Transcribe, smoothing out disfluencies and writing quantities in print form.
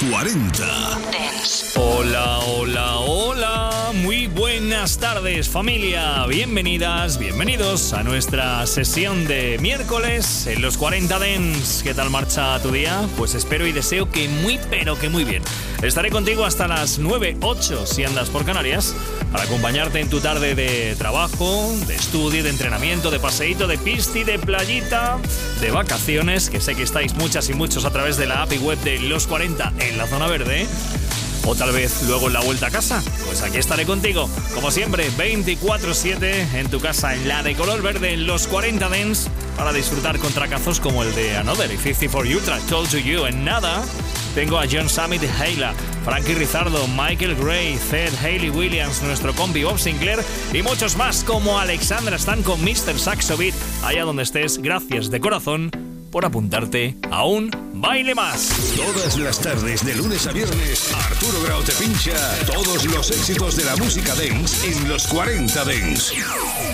40 Dance. Hola, hola, hola. Muy buenas tardes, familia. Bienvenidas, bienvenidos a nuestra sesión de miércoles en los 40 Dance. ¿Qué tal marcha tu día? Pues espero y deseo que muy, pero que muy bien. Estaré contigo hasta las 9, 8 si andas por Canarias, para acompañarte en tu tarde de trabajo, de estudio, de entrenamiento, de paseíto, de pisti, de playita, de vacaciones, que sé que estáis muchas y muchos a través de la app y web de Los 40 en la zona verde. O tal vez luego en la vuelta a casa. Pues aquí estaré contigo, como siempre, 24/7 en tu casa, en la de color verde, en Los 40 Dance, para disfrutar con tracazos como el de Another y 54 Ultra, Told to You. En nada, tengo a John Summit y Hayla, Frankie Rizardo, Michael Gray, Zed, Hayley Williams, nuestro compi Bob Sinclair y muchos más como Alexandra Stan con Mr. Saxo Beat. Allá donde estés, gracias de corazón por apuntarte a un baile más. Todas las tardes, de lunes a viernes, Arturo Grau te pincha todos los éxitos de la música dance en Los 40 Dance.